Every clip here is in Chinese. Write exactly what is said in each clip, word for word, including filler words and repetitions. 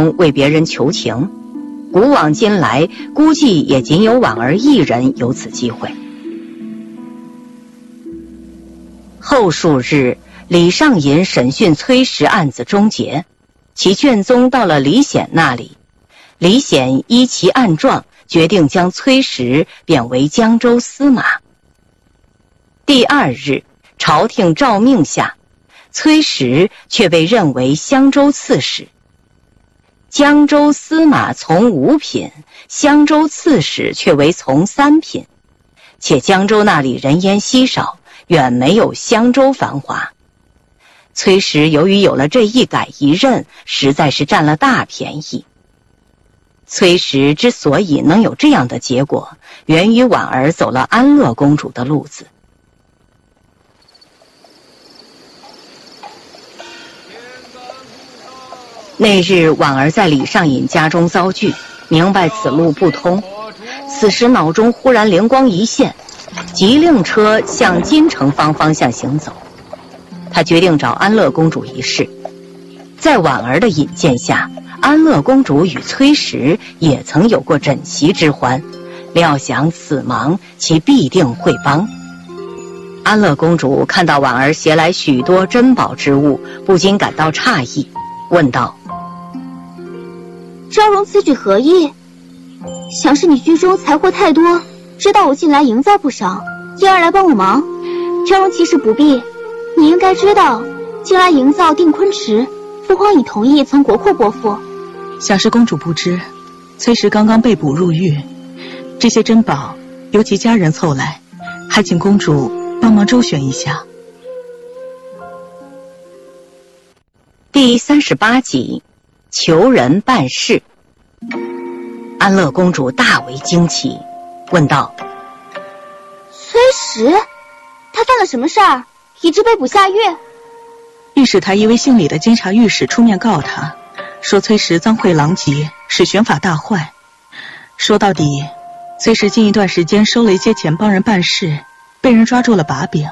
中为别人求情，古往今来，估计也仅有婉儿一人有此机会。后数日，李尚隐审讯崔实案子终结，其卷宗到了李显那里。李显依其案状，决定将崔实贬为江州司马。第二日，朝廷诏命下，崔实却被任为襄州刺史。江州司马从五品，襄州刺史却为从三品，且江州那里人烟稀少，远没有襄州繁华。崔实由于有了这一改一任，实在是占了大便宜。崔实之所以能有这样的结果，源于婉儿走了安乐公主的路子。那日婉儿在李尚隐家中遭拒，明白此路不通，此时脑中忽然灵光一现，急令车向金城方方向行走。他决定找安乐公主一试。在婉儿的引荐下，安乐公主与崔实也曾有过枕席之欢，料想此忙其必定会帮。安乐公主看到婉儿携来许多珍宝之物，不禁感到诧异，问道： 昭容此举何意？想是你居中财货太多，知道我近来营造不少，因而来帮我忙。昭容其实不必，你应该知道，近来营造定坤池，父皇已同意从国库拨付。 想是公主不知，崔实刚刚被捕入狱，这些珍宝由其家人凑来，还请公主帮忙周旋一下。 第三十八集，求人办事。安乐公主大为惊奇，问道： 崔实，他犯了什么事儿，以致被捕下狱？ 御史台一位姓李的监察御史出面告他，说崔实赃贿狼藉，使选法大坏。说到底，崔实近一段时间收了一些钱帮人办事，被人抓住了把柄。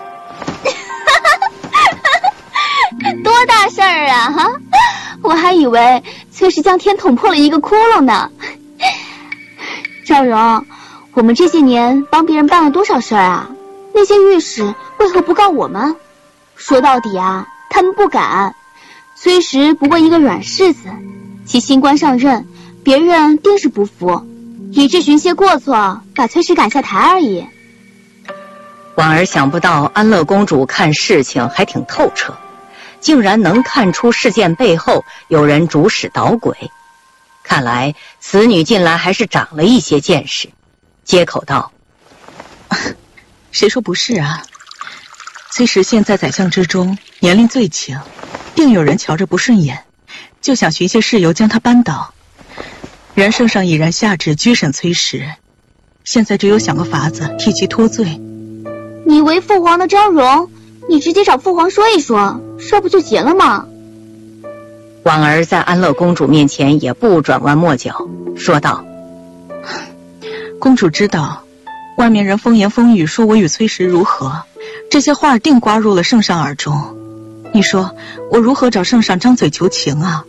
多大事儿啊哈！我还以为崔实将天捅破了一个窟窿呢。赵荣，我们这些年帮别人办了多少事儿啊？那些御史为何不告我们？说到底啊，他们不敢。崔实不过一个软柿子，其新官上任，别人定是不服，以致寻些过错，把崔实赶下台而已。 婉儿想不到安乐公主看事情还挺透彻，竟然能看出事件背后有人主使捣鬼。看来此女近来还是长了一些见识，接口道： 谁说不是啊？崔实现在宰相之中年龄最轻，定有人瞧着不顺眼，就想寻些事由将他扳倒。然圣上已然下旨拘审崔实，现在只有想个法子替其脱罪。 你为父皇的昭容，你直接找父皇说一说，事不就结了吗？ 婉儿在安乐公主面前也不转弯抹角，说道： 公主知道，外面人风言风语说我与崔实如何，这些话定刮入了圣上耳中。你说我如何找圣上张嘴求情啊？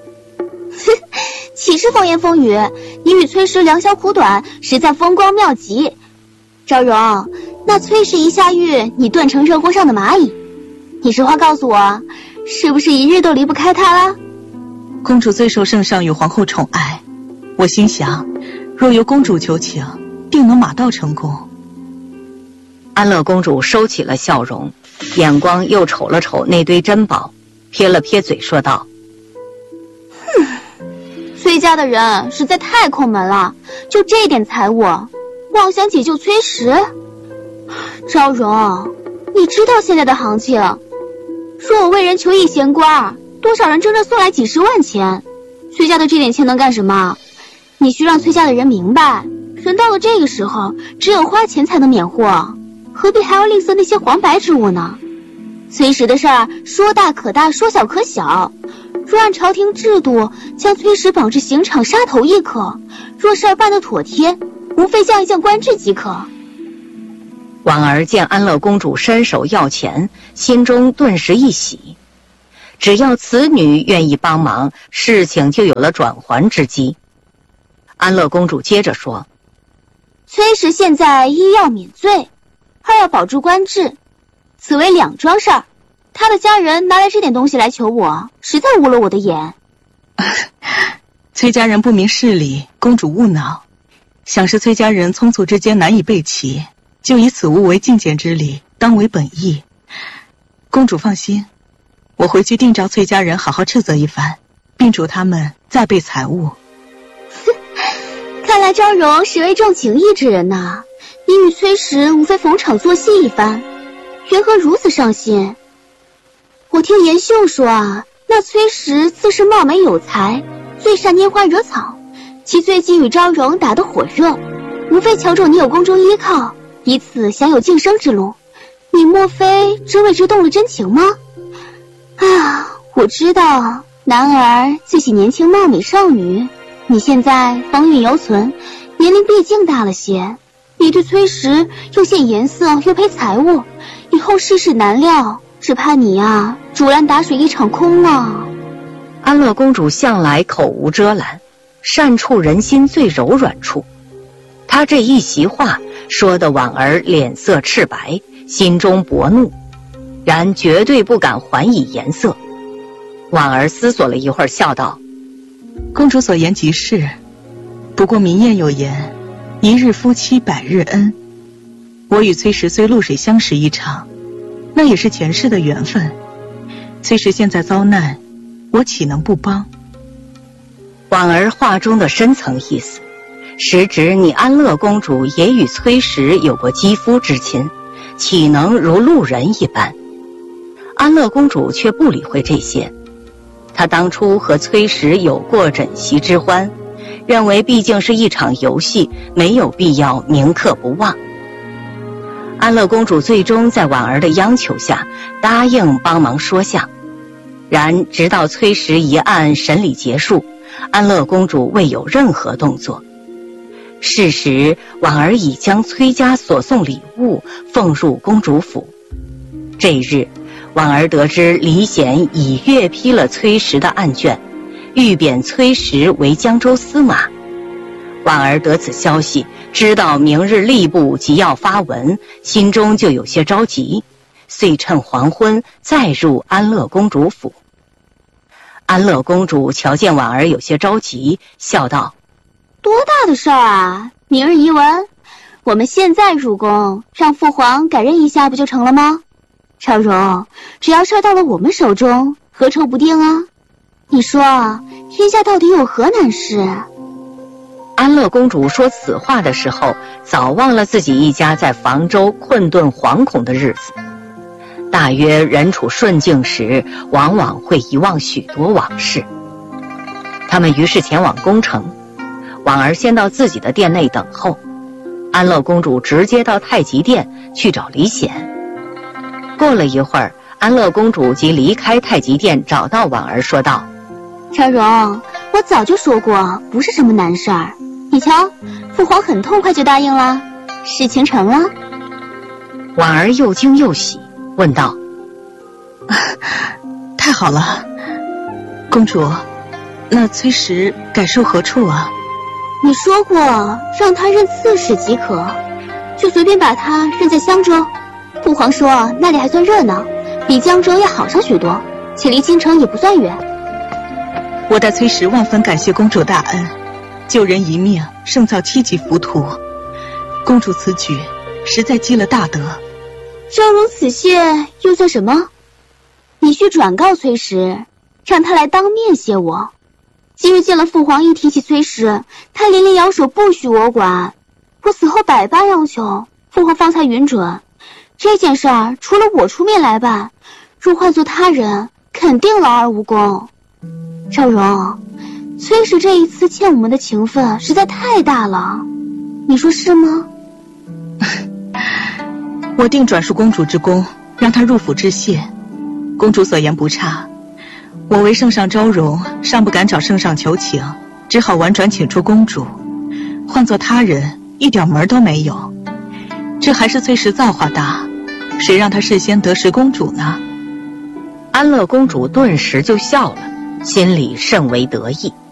岂是风言风语，你与崔实良宵苦短，实在风光妙极。昭容，那崔实一下狱，你炖成热锅上的蚂蚁，你实话告诉我，是不是一日都离不开他了？ 公主最受圣上与皇后宠爱，我心想，若由公主求情，定能马到成功。 安乐公主收起了笑容，眼光又瞅了瞅那堆珍宝，撇了撇嘴说道： 哼，崔家的人实在太抠门了，就这点财物，妄想解救崔实。昭容，你知道现在的行情，说我为人求一闲官，多少人争着送来几十万钱，崔家的这点钱能干什么？你需让崔家的人明白，人到了这个时候，只有花钱才能免祸，何必还要吝啬那些黄白之物呢？崔实的事儿说大可大，说小可小，若按朝廷制度将崔实绑至刑场杀头亦可，若事儿办得妥帖，无非降一降官制即可。 婉儿见安乐公主伸手要钱，心中顿时一喜。 只要此女愿意帮忙，事情就有了转圜之机。安乐公主接着说： 崔氏现在一要免罪，二要保住官制，此为两桩事儿。他的家人拿来这点东西来求我，实在误了我的眼。 崔家人不明事理，公主勿恼。想是崔家人匆促之间难以备齐，就以此物为进谏之礼，当为本意。公主放心，我回去定召崔家人好好斥责一番，并嘱他们再备财物。 看来昭容是位重情义之人呐、啊，你与崔氏无非逢场作戏一番，缘何如此上心？我听严秀说啊，那崔氏自是貌美有才，最善拈花惹草，其最近与昭容打得火热，无非瞧中你有宫中依靠，以此享有晋升之路。你莫非只为之动了真情吗？啊，我知道男儿最喜年轻貌美少女，你现在风韵犹存，年龄毕竟大了些，你对崔氏又献颜色又赔财物，以后世事难料，只怕你啊竹篮打水一场空啊。 安乐公主向来口无遮拦，善触人心最柔软处，她这一席话说得婉儿脸色赤白，心中薄怒，然绝对不敢还以颜色。婉儿思索了一会儿，笑道： 公主所言极是，不过民谚有言，一日夫妻百日恩。我与崔氏虽露水相识一场，那也是前世的缘分。崔氏现在遭难，我岂能不帮？ 婉儿话中的深层意思，实指你安乐公主也与崔氏有过肌肤之亲，岂能如路人一般？安乐公主却不理会这些，她当初和崔氏有过枕席之欢，认为毕竟是一场游戏，没有必要铭刻不忘。安乐公主最终在婉儿的央求下答应帮忙说相，然直到崔氏一案审理结束，安乐公主未有任何动作。事实婉儿已将崔家所送礼物奉入公主府。这日婉儿得知李显已阅批了崔氏的案卷，欲贬崔氏为江州司马。婉儿得此消息，知道明日吏部即要发文，心中就有些着急，遂趁黄昏再入安乐公主府。安乐公主瞧见婉儿有些着急，笑道： 多大的事儿啊，明日一文，我们现在入宫，让父皇改认一下不就成了吗？昭容，只要事儿到了我们手中，何愁不定啊？你说天下到底有何难事？ 安乐公主说此话的时候，早忘了自己一家在房州困顿惶恐的日子。大约人处顺境时，往往会遗忘许多往事。他们于是前往宫城，婉儿先到自己的殿内等候，安乐公主直接到太极殿去找李显。过了一会儿，安乐公主即离开太极殿，找到婉儿说道： 昭容，我早就说过不是什么难事儿，你瞧父皇很痛快就答应了，事情成了。 婉儿又惊又喜，问道： 太好了，公主，那崔氏改授何处啊？ 你说过让他任刺史即可，就随便把他任在襄州。父皇说那里还算热闹，比江州要好上许多，且离京城也不算远。 我代崔氏万分感谢公主大恩，救人一命胜造七级浮屠，公主此举实在积了大德。 昭容此谢又算什么？你需转告崔氏，让他来当面谢我。今日见了父皇，一提起崔氏，他连连摇手不许我管。我死后百般要求，父皇方才允准。这件事儿除了我出面来办，若换做他人，肯定劳而无功。昭容，崔氏这一次欠我们的情分实在太大了，你说是吗？ 我定转述公主之功，让她入府致谢。公主所言不差，我为圣上昭容，尚不敢找圣上求情，只好婉转请出公主。换做他人，一点门都没有。这还是崔氏造化大，谁让他事先得识公主呢？ 安乐公主顿时就笑了，心里甚为得意。